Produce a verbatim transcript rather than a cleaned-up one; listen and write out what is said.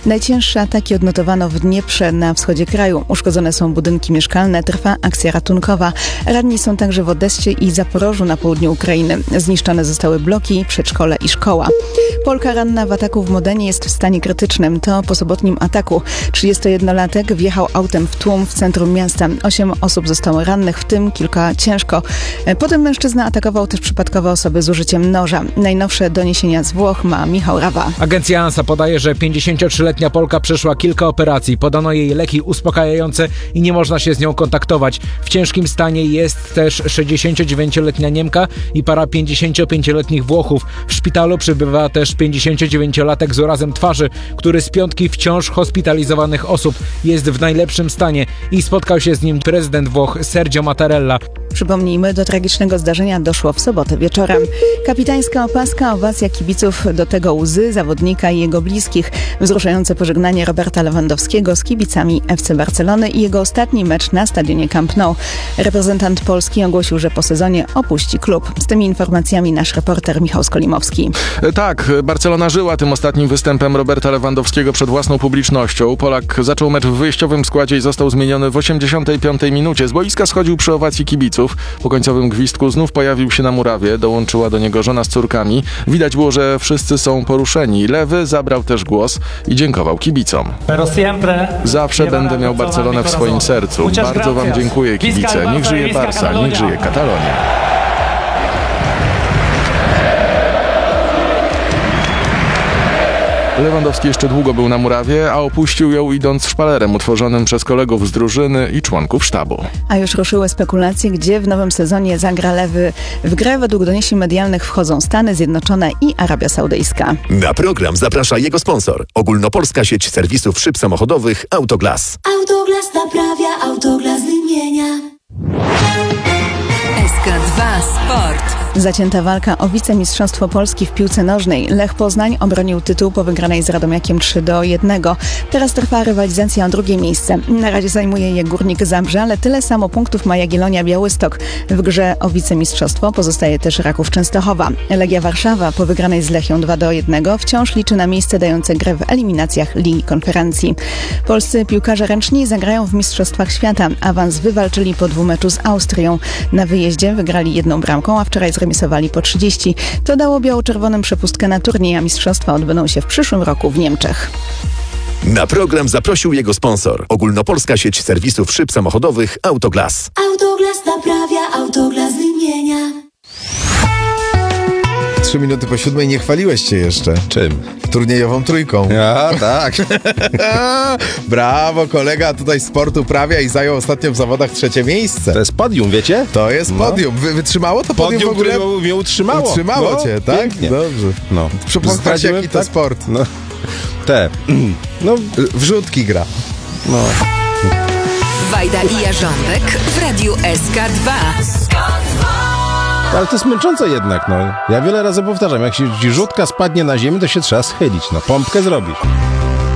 Najcięższe ataki odnotowano w Dnieprze na wschodzie kraju. Uszkodzone są budynki mieszkalne, trwa akcja ratunkowa. Ranni są także w Odessie i Zaporożu na południu Ukrainy. Zniszczone zostały bloki, przedszkole i szkoła. Polka ranna w ataku w Modenie jest w stanie krytycznym. To po sobotnim ataku. trzydziestojednolatek wjechał autem w tłum w centrum miasta. Osiem osób zostało rannych, w tym kilka ciężko. Potem mężczyzna atakował też przypadkowe osoby z użyciem noża. Najnowsze doniesienia z Włoch ma Michał Rawa. Agencja ANSA podaje, że pięćdziesięciotrzyletnia Polka przeszła kilka operacji. Podano jej leki uspokajające i nie można się z nią kontaktować. W ciężkim stanie jest też sześćdziesięciodziewięcioletnia Niemka i para pięćdziesięciopięcioletnich Włochów. W szpitalu przebywa też pięćdziesięciodziewięciolatek z urazem twarzy, który z piątki wciąż hospitalizowanych osób jest w najlepszym stanie i spotkał się z nim prezydent Włoch Sergio Mattarella. Przypomnijmy, do tragicznego zdarzenia doszło w sobotę wieczorem. Kapitańska opaska, owacja kibiców, do tego łzy zawodnika i jego bliskich. Wzruszające pożegnanie Roberta Lewandowskiego z kibicami F C Barcelony i jego ostatni mecz na stadionie Camp Nou. Reprezentant Polski ogłosił, że po sezonie opuści klub. Z tymi informacjami nasz reporter Michał Skolimowski. Tak, Barcelona żyła tym ostatnim występem Roberta Lewandowskiego przed własną publicznością. Polak zaczął mecz w wyjściowym składzie i został zmieniony w osiemdziesiątej piątej minucie. Z boiska schodził przy owacji kibiców. Po końcowym gwizdku znów pojawił się na murawie, dołączyła do niego żona z córkami. Widać było, że wszyscy są poruszeni. Lewy zabrał też głos i dziękował kibicom. Zawsze będę miał Barcelonę w swoim sercu. Bardzo wam dziękuję, kibice. Niech żyje Barca, niech żyje Katalonia. Lewandowski jeszcze długo był na murawie, a opuścił ją idąc szpalerem utworzonym przez kolegów z drużyny i członków sztabu. A już ruszyły spekulacje, gdzie w nowym sezonie zagra Lewy. W grę według doniesień medialnych wchodzą Stany Zjednoczone i Arabia Saudyjska. Na program zaprasza jego sponsor. Ogólnopolska sieć serwisów szyb samochodowych Autoglas. Autoglas naprawia, Autoglas wymienia. S K dwa Sport. Zacięta walka o wicemistrzostwo Polski w piłce nożnej. Lech Poznań obronił tytuł po wygranej z Radomiakiem trzy do jednego. Teraz trwa rywalizacja o drugie miejsce. Na razie zajmuje je Górnik Zabrze, ale tyle samo punktów ma Jagiellonia Białystok. W grze o wicemistrzostwo pozostaje też Raków Częstochowa. Legia Warszawa po wygranej z Lechią dwa do jednego wciąż liczy na miejsce dające grę w eliminacjach Ligi Konferencji. Polscy piłkarze ręczni zagrają w Mistrzostwach Świata. Awans wywalczyli po dwumeczu z Austrią. Na wyjeździe wygrali jedną bramką, a wczoraj zremisowali po trzydzieści. To dało biało-czerwonym przepustkę na turniej, a mistrzostwa odbędą się w przyszłym roku w Niemczech. Na program zaprosił jego sponsor. Ogólnopolska sieć serwisów szyb samochodowych Autoglas. Autoglas naprawia, Autoglas wymienia. Trzy minuty po siódmej nie chwaliłeś się jeszcze. Czym? Turniejową trójką. Ja, tak. Brawo, kolega tutaj sport uprawia i zajął ostatnio w zawodach trzecie miejsce. To jest podium, wiecie? To jest podium. Wy, wytrzymało to podium, Podium, w ogóle? które mnie utrzymało. Utrzymało no, cię, tak? Pięknie. Dobrze. No. Popatrz, jaki to tak? sport. No. Te. No. Wrzutki gra. No. Wajda i Jarząbek w Radiu S K dwa. Ale to jest męczące jednak, no. Ja wiele razy powtarzam, jak się rzutka spadnie na ziemię, to się trzeba schylić, no. Pompkę zrobić.